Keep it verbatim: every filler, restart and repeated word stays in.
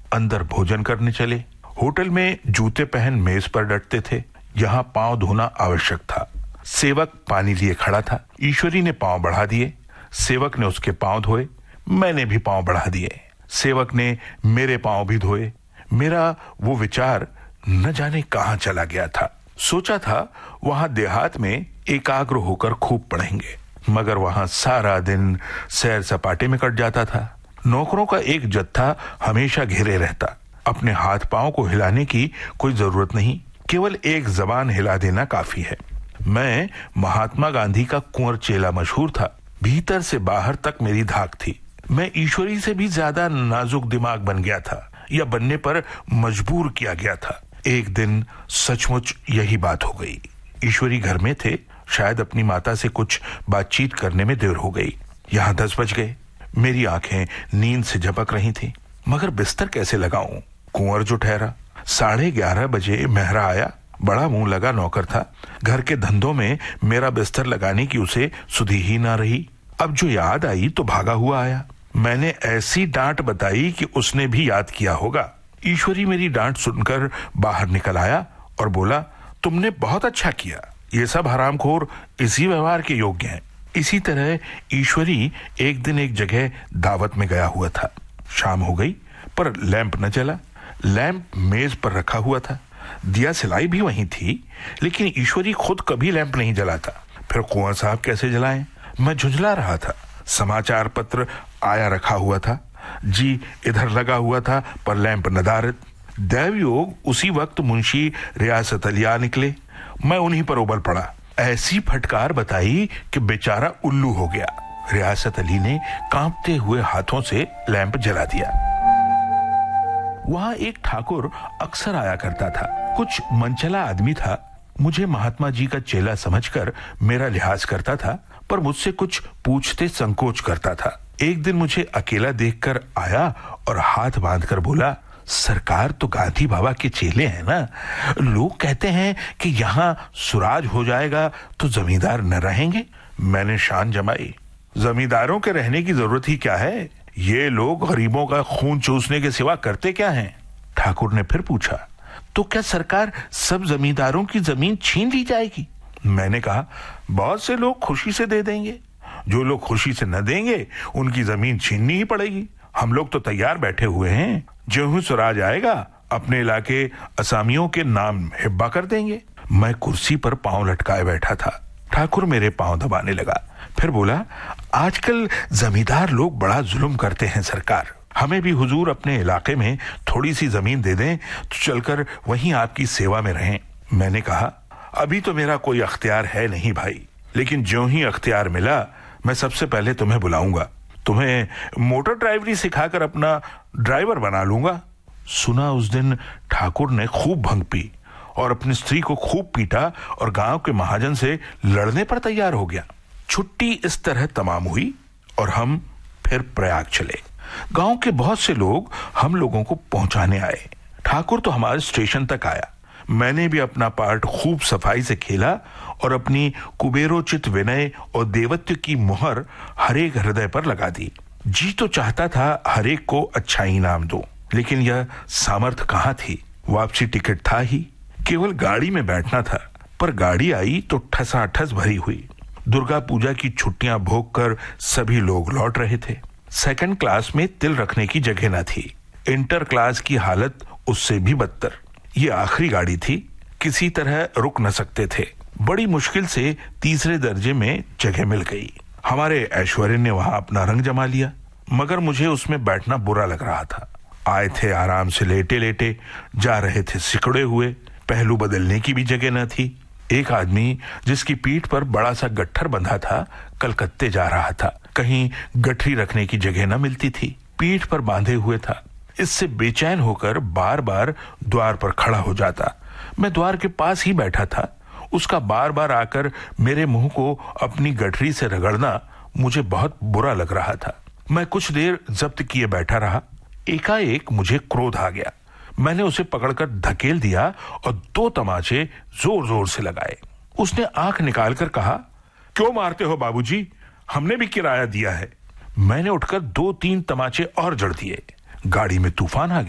अंदर भोजन करने चले। होटल में जूते पहन मेज पर डटते थे। यहाँ पांव धोना आवश्यक था। सेवक पानी लिए खड़ा था। ईश्वरी ने पांव बढ़ा दिए। सेवक ने उसके पांव धोए। मैंने भी पांव बढ़ा दिए। सेवक ने मेरे पांव भी धोए। मेरा वो विचार न जाने कहां चला गया था। सोचा था वहां देहात में एकाग्र होकर खूब पढ़ेंगे, मगर वहां सारा दिन सैर सपाटे में कट जाता था। नौकरों का एक जत्था हमेशा घेरे रहता। अपने हाथ पांव को हिलाने की कोई जरूरत नहीं, केवल एक जबान हिला देना काफी है। मैं महात्मा गांधी का कुंवर चेला मशहूर था। भीतर से बाहर तक मेरी धाक थी। मैं ईश्वरी से भी ज्यादा नाजुक दिमाग बन गया था, या बनने पर मजबूर किया गया था। एक दिन सचमुच यही बात हो गई। ईश्वरी घर में थे। शायद अपनी माता से कुछ बातचीत करने में देर हो गई। यहाँ दस बज गए। मेरी आंखें नींद से झपक रही थी, मगर बिस्तर कैसे लगाऊं? कुंवर जो ठहरा। साढ़े ग्यारह बजे मेहरा आया। बड़ा मुंह लगा नौकर था। घर के धंधों में मेरा बिस्तर लगाने की उसे सुधि ही ना रही। अब जो याद आई तो भागा हुआ आया। मैंने ऐसी डांट बताई कि उसने भी याद किया होगा। ईश्वरी मेरी डांट सुनकर बाहर निकल आया और बोला, तुमने बहुत अच्छा किया। ये सब हरामखोर इसी व्यवहार के योग्य हैं। इसी तरह ईश्वरी एक दिन एक जगह दावत में गया हुआ था। शाम हो गई पर लैंप न जला। लैंप मेज पर रखा हुआ था। दिया सिलाई भी वहीं थी, लेकिन ईश्वरी खुद कभी लैंप नहीं जलाता। फिर कुंवर साहब कैसे जलाएं? मैं झुंझला रहा था। समाचार पत्र आया रखा हुआ था। जी इधर लगा हुआ था पर लैंप नदारद। दैवयोग उसी वक्त मुंशी रियासत अली आ निकले। मैं उन्हीं पर उबल पड़ा। ऐसी फटकार बताई कि बेचारा उल्लू हो गया। रियासत अली ने कांपते हुए हाथों से लैंप जला दिया। वहां एक ठाकुर अक्सर आया करता था। कुछ मनचला आदमी था। मुझे महात्मा जी का चेला समझकर मेरा लिहाज करता था, पर मुझसे कुछ पूछते संकोच करता था। एक दिन मुझे अकेला देखकर आया और हाथ बांधकर बोला, सरकार तो गांधी बाबा के चेले हैं ना। लोग कहते हैं कि यहाँ सुराज हो जाएगा तो जमींदार न रहेंगे। मैंने शान जमाई, जमींदारों के रहने की जरूरत ही क्या है? ये लोग गरीबों का खून चूसने के सिवा करते क्या हैं? ठाकुर ने फिर पूछा, तो क्या सरकार सब जमींदारों की जमीन छीन ली जाएगी? मैंने कहा, बहुत से लोग खुशी से दे देंगे। जो लोग खुशी से न देंगे उनकी जमीन छीननी ही पड़ेगी। हम लोग तो तैयार बैठे हुए हैं। जो ही स्वराज आएगा अपने इलाके असामियों के नाम हिब्बा कर देंगे। मैं कुर्सी पर पांव लटकाए बैठा था। ठाकुर मेरे पांव दबाने लगा। फिर बोला, आजकल जमींदार लोग बड़ा जुल्म करते हैं सरकार। हमें भी हुजूर अपने इलाके में थोड़ी सी जमीन दे दें तो चलकर वहीं आपकी सेवा में रहें। मैंने कहा, अभी तो मेरा कोई अख्तियार है नहीं भाई, लेकिन ज्यों ही अख्तियार मिला मैं सबसे पहले तुम्हें बुलाऊंगा। तुम्हें मोटर ड्राइवरी सिखाकर अपना ड्राइवर बना लूंगा। सुना उस दिन ठाकुर ने खूब भंग पी और अपनी स्त्री को खूब पीटा और गांव के महाजन से लड़ने पर तैयार हो गया। छुट्टी इस तरह तमाम हुई और हम फिर प्रयाग चले। गांव के बहुत से लोग हम लोगों को पहुंचाने आए। ठाकुर तो हमारे स्टेशन तक आया। मैंने भी अपना पार्ट खूब सफाई से खेला और अपनी कुबेरोचित विनय और देवत्व की मुहर हरेक हृदय पर लगा दी। जी तो चाहता था हरेक को अच्छा इनाम दो, लेकिन यह सामर्थ्य कहाँ थी। वापसी टिकट था ही, केवल गाड़ी में बैठना था। पर गाड़ी आई तो ठसाठस भरी हुई। दुर्गा पूजा की छुट्टियां भोग कर सभी लोग लौट रहे थे। सेकंड क्लास में तिल रखने की जगह न थी। इंटर क्लास की हालत उससे भी बदतर। ये आखिरी गाड़ी थी, किसी तरह रुक न सकते थे। बड़ी मुश्किल से तीसरे दर्जे में जगह मिल गई। हमारे ऐश्वर्य ने वहां अपना रंग जमा लिया, मगर मुझे उसमें बैठना बुरा लग रहा था। आए थे आराम से लेटे लेटे, जा रहे थे सिकुड़े हुए। पहलू बदलने की भी जगह न थी। एक आदमी जिसकी पीठ पर बड़ा सा गट्ठर बंधा था, कलकत्ते जा रहा था। कहीं गठरी रखने की जगह न मिलती थी। पीठ पर बांधे हुए था। इससे बेचैन होकर बार बार द्वार पर खड़ा हो जाता। मैं द्वार के पास ही बैठा था। उसका बार बार आकर मेरे मुंह को अपनी गठरी से रगड़ना मुझे बहुत बुरा लग रहा था। मैं कुछ देर जब्त किए बैठा रहा। एकाएक मुझे क्रोध आ गया। मैंने उसे पकड़कर धकेल दिया और दो तमाचे जोर जोर से लगाए। उसने आंख निकालकर कहा, क्यों मारते हो बाबूजी? हमने भी किराया दिया है। मैंने उठकर दो तीन तमाचे और जड़ दिए। गाड़ी में तूफान आ गया।